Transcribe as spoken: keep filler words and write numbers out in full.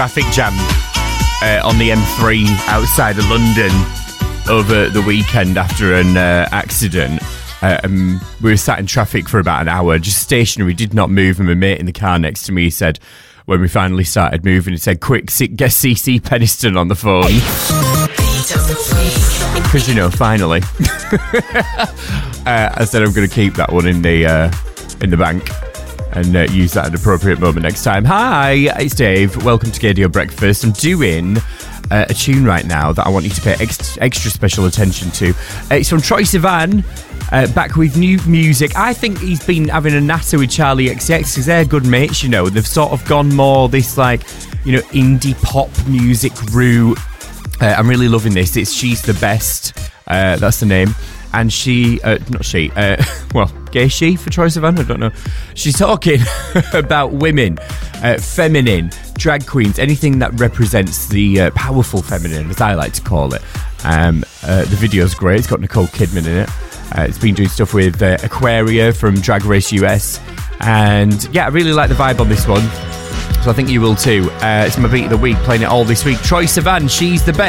traffic jam uh, on the M three outside of London over the weekend after an uh, accident. Uh, um, we were sat in traffic for about an hour, just stationary, did not move, and my mate in the car next to me said, when we finally started moving, he said, quick, get C C Peniston on the phone. Because, you know, finally. uh, I said I'm going to keep that one in the uh, in the bank and uh, use that at an appropriate moment next time. Hi, it's Dave. Welcome to Gaydio Breakfast. I'm doing uh, a tune right now that I want you to pay ex- extra special attention to. Uh, it's from Troye Sivan, uh, back with new music. I think he's been having a natter with Charlie X C X because they're good mates, you know. They've sort of gone more this, like, you know, indie pop music route. Uh, I'm really loving this. It's She's the Best. Uh, that's the name. And she, uh, not she, uh, well, gay she for Troye Sivan? I don't know. She's talking about women, uh, feminine, drag queens, anything that represents the uh, powerful feminine, as I like to call it. Um, uh, the video's great. It's got Nicole Kidman in it. Uh, it's been doing stuff with uh, Aquaria from Drag Race U S. And yeah, I really like the vibe on this one. So I think you will too. Uh, it's my beat of the week, playing it all this week. Troye Sivan, She's the Best.